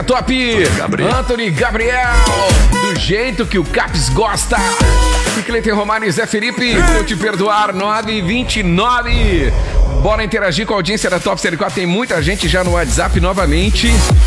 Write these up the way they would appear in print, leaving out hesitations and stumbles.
Top! Anthony Gabriel, do jeito que o Caps gosta. E Cleiton Romário e Zé Felipe, vou te perdoar, 9h29. Bora interagir com a audiência da Top Série 4. Tem muita gente já no WhatsApp novamente.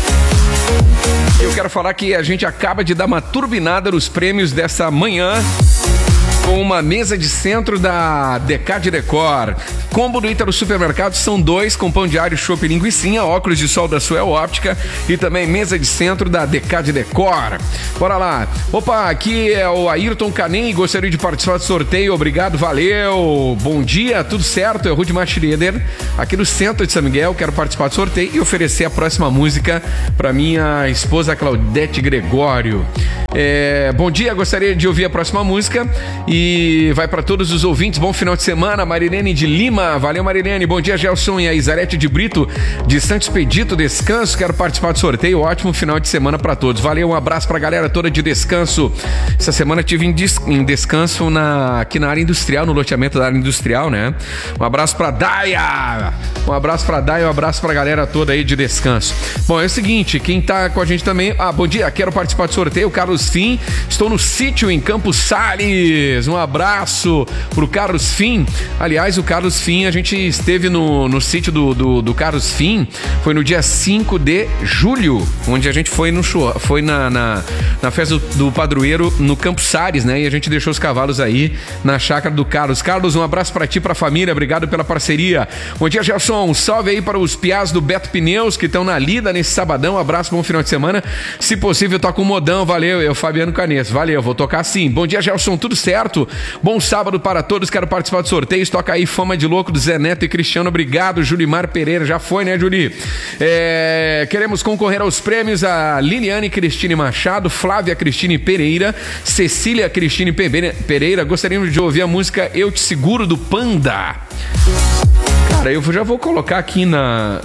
Eu quero falar que a gente acaba de dar uma turbinada nos prêmios dessa manhã com uma mesa de centro da Decade Decor. Combo do Ítalo Supermercado são 2, com pão diário, chopp e linguicinha, óculos de sol da Suel Óptica e também mesa de centro da Decade Decor. Bora lá. Opa, aqui é o Ayrton Canem, gostaria de participar do sorteio, obrigado, valeu. Bom dia, tudo certo? É o Rudimar Schroeder, aqui no centro de São Miguel, quero participar do sorteio e oferecer a próxima música para minha esposa Claudete Gregório. Bom dia, gostaria de ouvir a próxima música e vai para todos os ouvintes, bom final de semana. Marilene de Lima, valeu Marilene. Bom dia, Gelson e a Isarete de Brito de Santo Expedito, Descanso, quero participar do sorteio, ótimo final de semana para todos, valeu, um abraço pra galera toda de Descanso. Essa semana eu tive em Descanso aqui na área industrial, no loteamento da área industrial, né? Um abraço pra Daia, um abraço pra galera toda aí de Descanso. Bom, é o seguinte, quem tá com a gente também, bom dia, quero participar do sorteio, Carlos Fim, estou no sítio em Campos Sales, um abraço pro Carlos Fim. Aliás, o Carlos Fim, a gente esteve no sítio do Carlos Fim, foi no dia 5 de julho, onde a gente foi no show, foi na festa do padroeiro no Campos Sales, né? E a gente deixou os cavalos aí na chácara do Carlos. Carlos, um abraço pra ti, pra família, obrigado pela parceria. Bom dia, Gelson, um salve aí para os piás do Beto Pneus que estão na lida nesse sabadão, um abraço, bom final de semana. Se possível, toca um modão, valeu, eu, Fabiano Canes, valeu, vou tocar sim. Bom dia, Gelson, tudo certo? Bom sábado para todos, quero participar do sorteio, toca aí Fama de Louco do Zé Neto e Cristiano, obrigado. Julimar Pereira, já foi, né, Juli? Queremos concorrer aos prêmios a Liliane Cristine Machado, Flávia Cristine Pereira, Cecília Cristine Pereira, gostaríamos de ouvir a música Eu Te Seguro do Panda. Cara, eu já vou colocar aqui na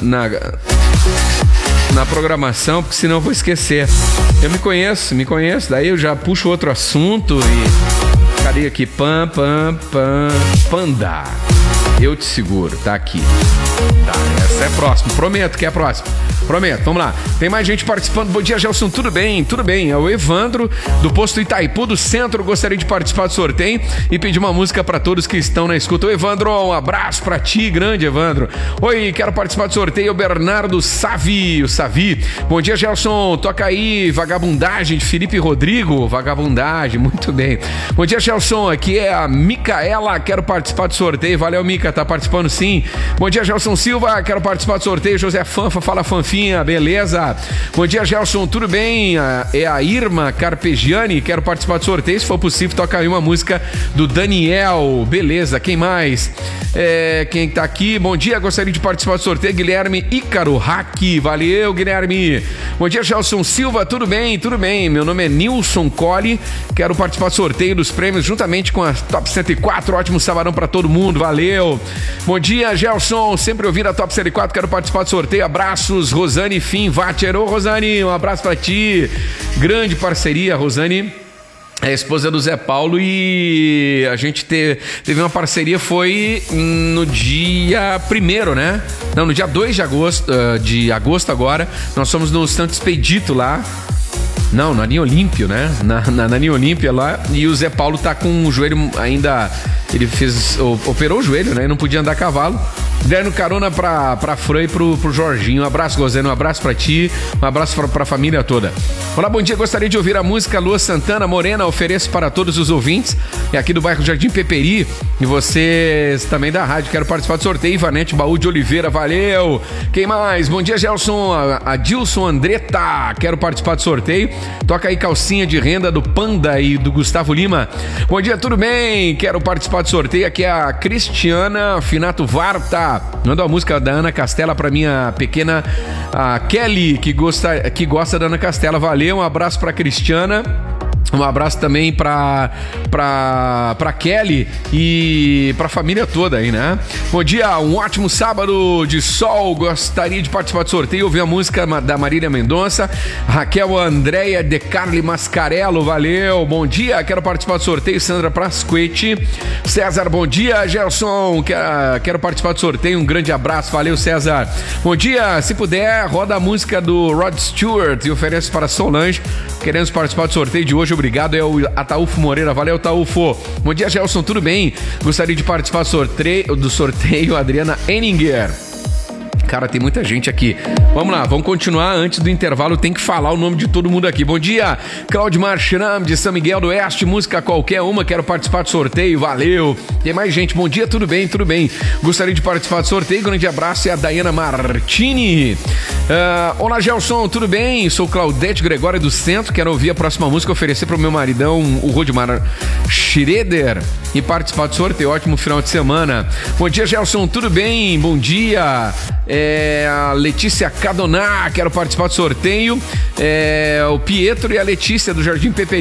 programação, porque senão eu vou esquecer. Eu me conheço, daí eu já puxo outro assunto e... Cadê aqui? Panda. Eu Te Seguro, tá aqui. Tá, essa é a próxima, prometo que é a próxima. Prometo, vamos lá. Tem mais gente participando. Bom dia, Gelson, tudo bem? Tudo bem. É o Evandro, do posto Itaipu do Centro. Gostaria de participar do sorteio e pedir uma música para todos que estão na escuta. Ô, Evandro, um abraço pra ti, grande Evandro. Oi, quero participar do sorteio. O Bernardo Savi. Bom dia, Gelson. Toca aí Vagabundagem de Felipe Rodrigo. Vagabundagem, muito bem. Bom dia, Gelson. Aqui é a Micaela. Quero participar do sorteio. Valeu, Mica, tá participando sim. Bom dia, Gelson Silva. Quero participar do sorteio. José Fanfa, fala Fanfinha. Beleza? Bom dia, Gelson, tudo bem? É a Irma Carpegiani, quero participar do sorteio, se for possível, toca aí uma música do Daniel, beleza, quem mais? Quem tá aqui? Bom dia, gostaria de participar do sorteio, Guilherme Ícaro Hack, valeu, Guilherme. Bom dia, Gelson Silva, tudo bem? Meu nome é Nilson Colli, quero participar do sorteio dos prêmios juntamente com a Top 104, ótimo sabadão pra todo mundo, valeu. Bom dia, Gelson, sempre ouvindo a Top 104, quero participar do sorteio, abraços, Rosane Fim Vacher. Ô, Rosane, um abraço pra ti. Grande parceria, Rosane. É a esposa do Zé Paulo e a gente teve uma parceria, foi no dia 1º, né? Não, no dia 2 de agosto agora. Nós fomos no Santo Expedito lá. Não, na Ninho Olímpio, né? Na Ninho Olímpia lá. E o Zé Paulo tá com o joelho ainda... Ele operou o joelho, né? E não podia andar a cavalo. Dando carona pra Fran e pro Jorginho. Um abraço, Gozeno, um abraço pra ti. Um abraço pra família toda. Olá, bom dia. Gostaria de ouvir a música Lua Santana Morena. Ofereço para todos os ouvintes. É aqui do bairro Jardim Peperi. E vocês também da rádio. Quero participar do sorteio. Ivanete Baú de Oliveira. Valeu. Quem mais? Bom dia, Gelson. Adilson Andretta. Quero participar do sorteio. Toca aí Calcinha de Renda do Panda e do Gustavo Lima. Bom dia, tudo bem? Quero participar do sorteio. Aqui é a Cristiana Finato Varta. Manda uma música da Ana Castela pra minha pequena Kelly, que gosta da Ana Castela. Valeu, um abraço pra Cristiana. Um abraço também pra Kelly e pra família toda aí, né? Bom dia, um ótimo sábado de sol. Gostaria de participar do sorteio, ouvir a música da Marília Mendonça. Raquel Andréia de Carli Mascarello, valeu. Bom dia, quero participar do sorteio. Sandra Prasquete. César, bom dia. Gerson, quero participar do sorteio. Um grande abraço, valeu, César. Bom dia, se puder, roda a música do Rod Stewart e oferece para Solange. Queremos participar do sorteio de hoje, obrigado, é o Ataúfo Moreira, valeu, Ataúfo. Bom dia, Gelson, tudo bem? Gostaria de participar do sorteio, Adriana Enninger. Cara, tem muita gente aqui. Vamos lá, vamos continuar. Antes do intervalo, tem que falar o nome de todo mundo aqui. Bom dia, Claudimar Schramm, de São Miguel do Oeste, música qualquer uma, quero participar do sorteio, valeu. Tem mais gente, bom dia, tudo bem, tudo bem. Gostaria de participar do sorteio, grande abraço, é a Dayana Martini. Olá, Gelson, tudo bem? Sou Claudete Gregório do Centro, quero ouvir a próxima música, oferecer pro meu maridão, o Rodmar Schroeder, e participar do sorteio. Ótimo final de semana. Bom dia, Gelson, tudo bem? Bom dia. A Letícia Cadoná, quero participar do sorteio. O Pietro e a Letícia do Jardim Pepe